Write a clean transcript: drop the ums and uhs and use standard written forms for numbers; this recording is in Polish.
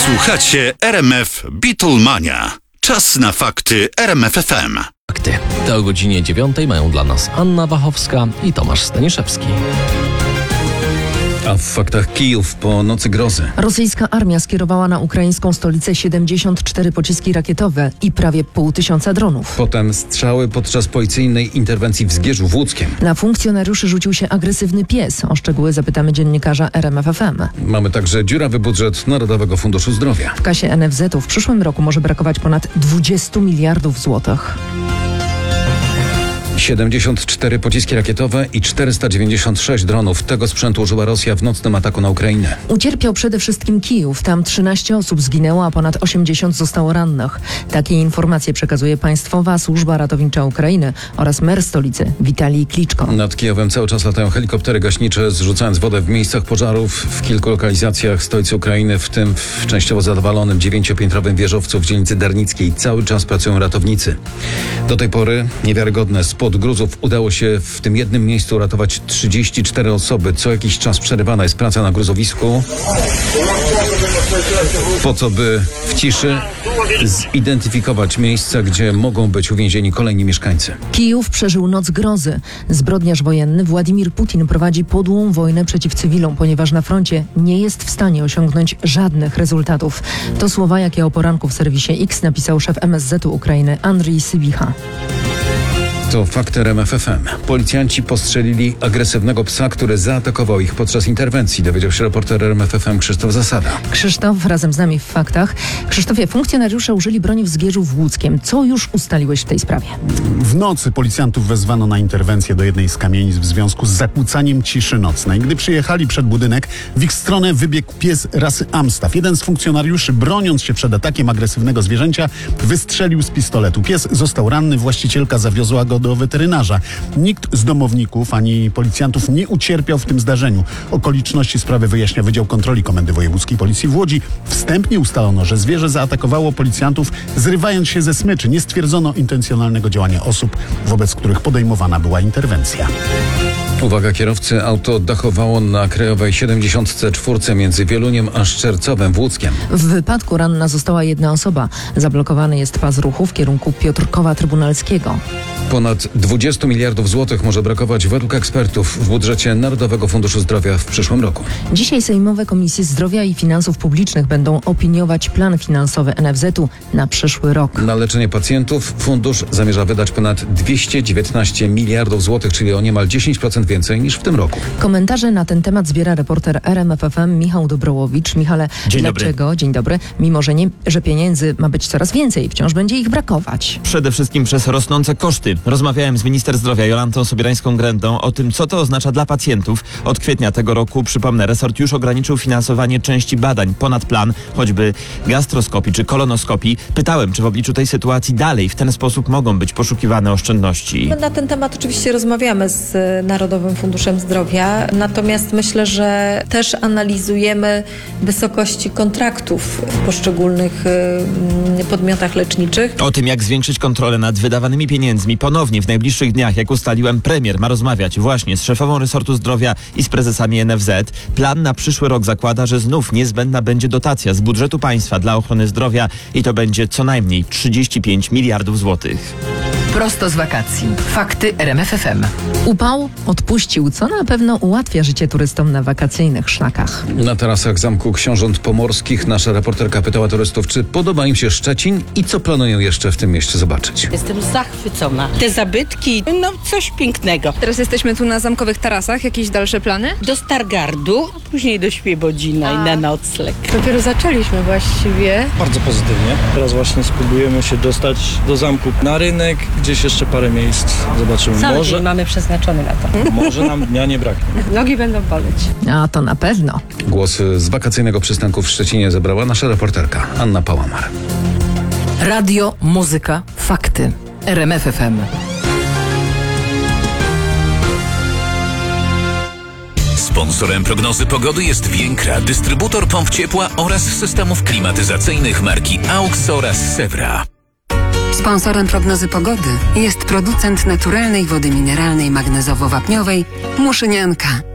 Słuchacie RMF Beatlemania. Czas na fakty RMF FM. Fakty. Te o godzinie 9 mają dla nas Anna Wachowska i Tomasz Staniszewski. A w faktach Kijów po nocy grozy. Rosyjska armia skierowała na ukraińską stolicę 74 pociski rakietowe i prawie 500 dronów. Potem strzały podczas policyjnej interwencji w Zgierzu Łódzkiem. Na funkcjonariuszy rzucił się agresywny pies. O szczegóły zapytamy dziennikarza RMF FM. Mamy także dziurawy budżet Narodowego Funduszu Zdrowia. W kasie NFZ-u w przyszłym roku może brakować ponad 20 miliardów złotych. 74 pociski rakietowe i 496 dronów. Tego sprzętu użyła Rosja w nocnym ataku na Ukrainę. Ucierpiał przede wszystkim Kijów. Tam 13 osób zginęło, a ponad 80 zostało rannych. Takie informacje przekazuje Państwowa Służba Ratownicza Ukrainy oraz mer stolicy Witalij Kliczko. Nad Kijowem cały czas latają helikoptery gaśnicze, zrzucając wodę w miejscach pożarów w kilku lokalizacjach stolicy Ukrainy, w tym w częściowo zadowalonym 9-piętrowym wieżowcu w dzielnicy Darnickiej. Cały czas pracują ratownicy. Do tej pory niewiarygodne spod gruzów udało się w tym jednym miejscu uratować 34 osoby. Co jakiś czas przerywana jest praca na gruzowisku. Po co by w ciszy zidentyfikować miejsca, gdzie mogą być uwięzieni kolejni mieszkańcy. Kijów przeżył noc grozy. Zbrodniarz wojenny Władimir Putin prowadzi podłą wojnę przeciw cywilom, ponieważ na froncie nie jest w stanie osiągnąć żadnych rezultatów. To słowa, jakie o poranku w serwisie X napisał szef MSZ-u Ukrainy Andrii Sybicha. To fakty RMF FM. Policjanci postrzelili agresywnego psa, który zaatakował ich podczas interwencji. Dowiedział się reporter RMF FM Krzysztof Zasada. Krzysztof razem z nami w faktach. Krzysztofie, funkcjonariusze użyli broni w Zgierzu Łódzkiem. Co już ustaliłeś w tej sprawie? W nocy policjantów wezwano na interwencję do jednej z kamienic w związku z zakłócaniem ciszy nocnej. Gdy przyjechali przed budynek, w ich stronę wybiegł pies rasy Amstaff. Jeden z funkcjonariuszy, broniąc się przed atakiem agresywnego zwierzęcia, wystrzelił z pistoletu. Pies został ranny, właścicielka zawiozła go do weterynarza. Nikt z domowników ani policjantów nie ucierpiał w tym zdarzeniu. Okoliczności sprawy wyjaśnia Wydział Kontroli Komendy Wojewódzkiej Policji w Łodzi. Wstępnie ustalono, że zwierzę zaatakowało policjantów, zrywając się ze smyczy. Nie stwierdzono intencjonalnego działania osób, wobec których podejmowana była interwencja. Uwaga, kierowcy, auto dachowało na Krajowej 74 między Wieluniem a Szczercowem w Łódzkiem. W wypadku ranna została jedna osoba. Zablokowany jest pas ruchu w kierunku Piotrkowa Trybunalskiego. Ponad 20 miliardów złotych może brakować według ekspertów w budżecie Narodowego Funduszu Zdrowia w przyszłym roku. Dzisiaj sejmowe Komisje Zdrowia i Finansów Publicznych będą opiniować plan finansowy NFZ-u na przyszły rok. Na leczenie pacjentów fundusz zamierza wydać ponad 219 miliardów złotych, czyli o niemal 10% więcej niż w tym roku. Komentarze na ten temat zbiera reporter RMF FM Michał Dobrołowicz. Michale, dlaczego? Dzień dobry. Mimo, że pieniędzy ma być coraz więcej, wciąż będzie ich brakować. Przede wszystkim przez rosnące koszty. Rozmawiałem z minister zdrowia Jolantą Sobierańską-Grendą o tym, co to oznacza dla pacjentów. Od kwietnia tego roku, przypomnę, resort już ograniczył finansowanie części badań ponad plan, choćby gastroskopii czy kolonoskopii. Pytałem, czy w obliczu tej sytuacji dalej w ten sposób mogą być poszukiwane oszczędności. Na ten temat oczywiście rozmawiamy z Narodowym Funduszem Zdrowia, natomiast myślę, że też analizujemy wysokości kontraktów w poszczególnych podmiotach leczniczych. O tym, jak zwiększyć kontrolę nad wydawanymi pieniędzmi, ponownie w najbliższych dniach, jak ustaliłem, premier ma rozmawiać właśnie z szefową resortu zdrowia i z prezesami NFZ. Plan na przyszły rok zakłada, że znów niezbędna będzie dotacja z budżetu państwa dla ochrony zdrowia i to będzie co najmniej 35 miliardów złotych. Prosto z wakacji. Fakty RMF FM. Upał odpuścił, co na pewno ułatwia życie turystom na wakacyjnych szlakach. Na tarasach Zamku Książąt Pomorskich nasza reporterka pytała turystów, czy podoba im się Szczecin i co planują jeszcze w tym mieście zobaczyć. Jestem zachwycona. Te zabytki, no coś pięknego. Teraz jesteśmy tu na zamkowych tarasach. Jakieś dalsze plany? Do Stargardu, a później do Świebodzina i na nocleg. Dopiero zaczęliśmy właściwie. Bardzo pozytywnie. Teraz właśnie spróbujemy się dostać do zamku na rynek, gdzieś jeszcze parę miejsc zobaczymy. Cały dzień mamy przeznaczony na to. Może nam dnia nie braknie. Nogi będą boleć. A to na pewno. Głosy z wakacyjnego przystanku w Szczecinie zebrała nasza reporterka Anna Pałamar. Radio, muzyka, fakty. RMF FM. Sponsorem prognozy pogody jest Więkra, dystrybutor pomp ciepła oraz systemów klimatyzacyjnych marki AUX oraz Sewra. Sponsorem prognozy pogody jest producent naturalnej wody mineralnej magnezowo-wapniowej Muszynianka.